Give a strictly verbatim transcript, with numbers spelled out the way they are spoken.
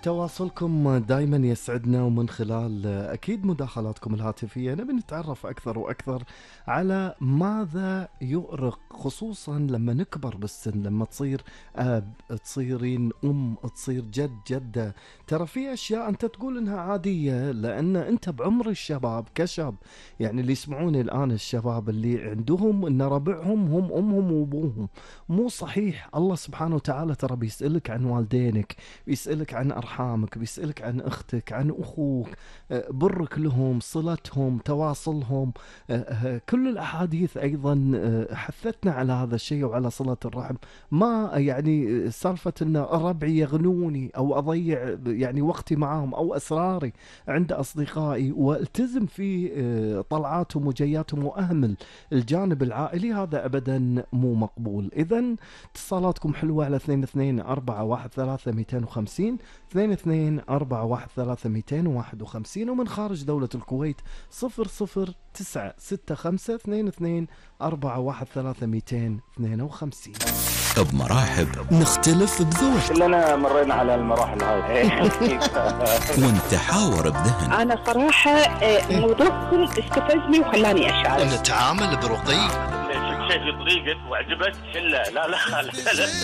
تواصلكم دائما يسعدنا، ومن خلال أكيد مداخلاتكم الهاتفية نبي نتعرف أكثر وأكثر على ماذا يؤرق، خصوصا لما نكبر بالسن، لما تصير أب، تصيرين أم، تصير جد، جدة. ترى في أشياء أنت تقول إنها عادية لأن أنت بعمر الشباب كشاب. يعني اللي يسمعوني الآن الشباب اللي عندهم إن ربعهم هم أمهم وأبوهم، مو صحيح. الله سبحانه وتعالى ترى بيسألك عن والدينك، بيسألك عن أرحامك، بيسألك عن أختك، عن أخوك، برك لهم، صلتهم، تواصلهم. كل الأحاديث أيضا حثتنا على هذا الشيء وعلى صلة الرحم. ما يعني سالفة أن ربعي يغنوني أو أضيع يعني وقتي معهم أو أسراري عند أصدقائي والتزم في طلعاتهم وجياتهم وأهمل الجانب العائلي، هذا أبدا مو مقبول. إذن اتصالاتكم حلوة على اثنين اثنين أربعة واحد ثلاثة مئتين وخمسين اثنين اثنين أربعة واحد ثلاثة مئتين وواحد وخمسين، ومن خارج دولة الكويت صفر صفر تسعة ستة خمسة اثنين اثنين أربعة واحد ثلاثة مئتين واثنين وخمسين. بمراحب نختلف بذوق، كلنا مرينا على المراحل هاي. ونتحاور بذهن. أنا صراحة موضوعكم استفزني وخلاني أشعر. نتعامل برقي. شيء في طريقك وعجبك، لا لا لا لا